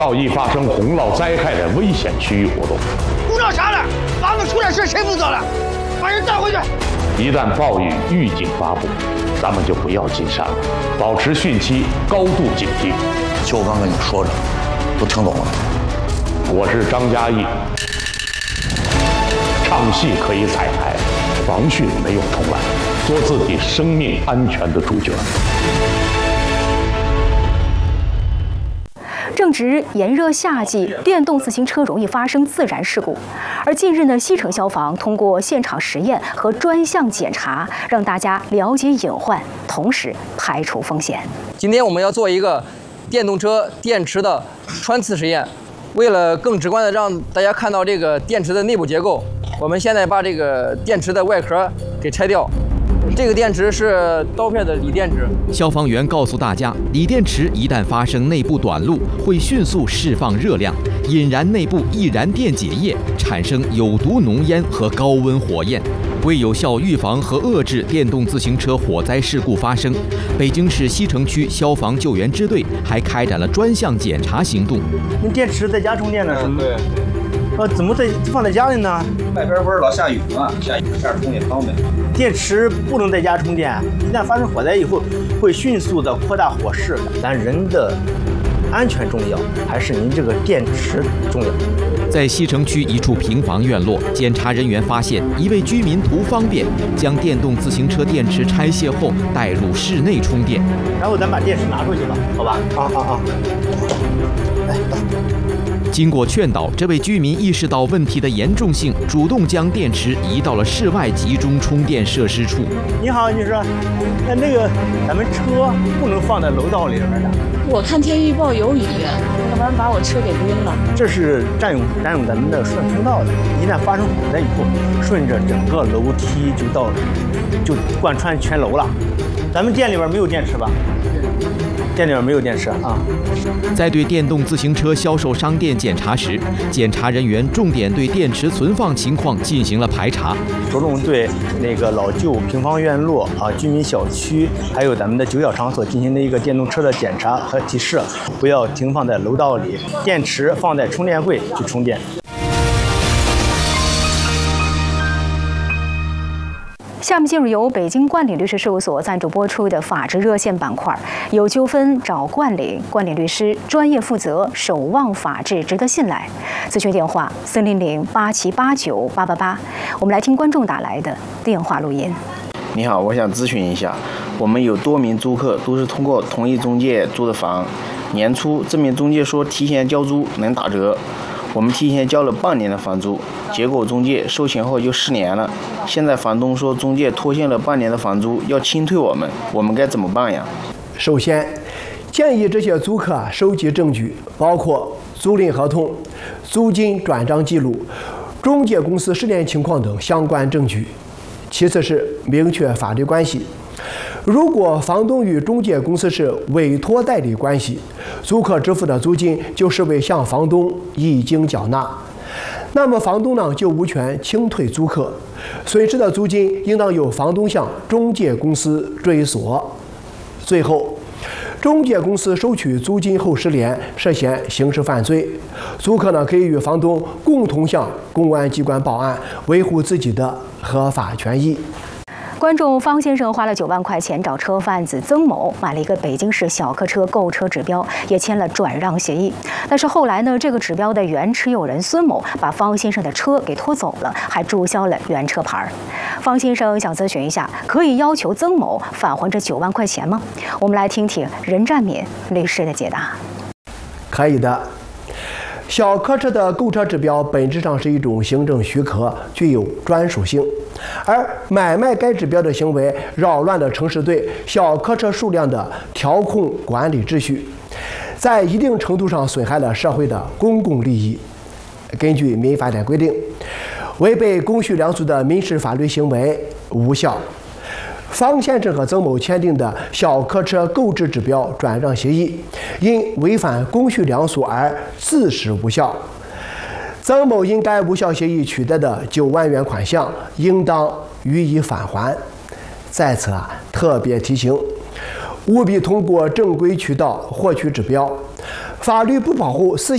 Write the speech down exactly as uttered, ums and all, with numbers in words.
道易发生洪涝灾害的危险区域活动。 顾着啥了？房子出点事谁负责了？把人带回去。 一旦暴雨预警发布，咱们就不要进山了，保持汛期，高度警惕。 就我刚跟你说着，都听懂了。 我是张嘉译，唱戏可以彩排，防汛没有重来，做自己生命安全的主角。 正值炎热夏季，电动自行车容易发生自燃事故。而近日呢，西城消防通过现场实验和专项检查，让大家了解隐患，同时排除风险。 今天我们要做一个电动车电池的穿刺实验。为了更直观的让大家看到这个电池的内部结构，我们现在把这个电池的外壳给拆掉。这个电池是刀片的锂电池。 消防员告诉大家，锂电池一旦发生内部短路，会迅速释放热量，引燃内部易燃电解液，产生有毒浓烟和高温火焰。为有效预防和遏制电动自行车火灾事故发生，北京市西城区消防救援支队还开展了专项检查行动。 那电池在家充电呢？是吗？ 对。 呃，怎么在放在家里呢？ 外边不是老下雨吗？下雨下充也方便。 电池不能在家充电，一旦发生火灾以后，会迅速的扩大火势。咱人的安全重要，还是您这个电池重要？ 在西城区一处平房院落，检查人员发现一位居民图方便，将电动自行车电池拆卸后带入室内充电。 然后咱把电池拿出去吧，好吧？啊啊啊！来，走。 经过劝导，这位居民意识到问题的严重性，主动将电池移到了室外集中充电设施处。 你好，女士，那那个咱们车不能放在楼道里边的。 我看天气预报有雨，要不然把我车给晕了。 这是占用占用咱们的顺通道的，一旦发生火灾以后，顺着整个楼梯就到，就贯穿全楼了。咱们店里边没有电池吧？店里面没有电池啊。 在对电动自行车销售商店检查时，检查人员重点对电池存放情况进行了排查， 着重对那个老旧平房院落啊、居民小区，还有咱们的酒小场所进行了一个电动车的检查和提示，不要停放在楼道里，电池放在充电柜去充电。 下面进入由北京冠岭律师事务所赞助播出的法治热线板块，有纠纷找冠岭，冠岭律师专业负责，守望法治，值得信赖。咨询电话四零零八七八九八八八。我们来听观众打来的电话录音。 你好，我想咨询一下，我们有多名租客都是通过同一中介租的房，年初这名中介说提前交租能打折。我们提前交了半年的房租，结果中介收钱后就失联了。现在房东说中介拖欠了半年的房租，要清退我们，我们该怎么办呀？ 首先，建议这些租客收集证据，包括租赁合同、租金转账记录、中介公司失联情况等相关证据。其次是明确法律关系。如果房东与中介公司是委托代理关系，租客支付的租金就视为向房东已经缴纳，那么房东呢就无权清退租客，损失的租金应当由房东向中介公司追索。最后，中介公司收取租金后失联，涉嫌刑事犯罪，租客呢可以与房东共同向公安机关报案，维护自己的合法权益。 观众方先生花了九万块钱找车贩子曾某买了一个北京市小客车购车指标，也签了转让协议。但是后来呢，这个指标的原持有人孙某把方先生的车给拖走了，还注销了原车牌。方先生想咨询一下，可以要求曾某返还这九万块钱吗？我们来听听任占敏律师的解答。 可以的。小客车的购车指标本质上是一种行政许可，具有专属性，而买卖该指标的行为扰乱了城市对小客车数量的调控管理秩序，在一定程度上损害了社会的公共利益。根据民法典规定，违背公序良俗的民事法律行为无效。方先生和曾某签订的小客车购置指标转让协议，因违反公序良俗而自始无效。曾某因该无效协议取得的九万元款项，应当予以返还。在此啊，特别提醒，务必通过正规渠道获取指标，法律不保护私